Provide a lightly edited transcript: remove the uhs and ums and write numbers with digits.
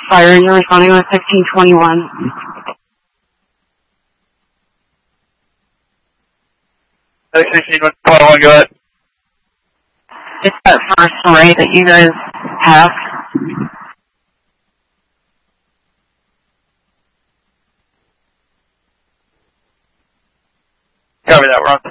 fire. You're responding with 1621. Go ahead. It's that first story that you guys have. Copy that, we're on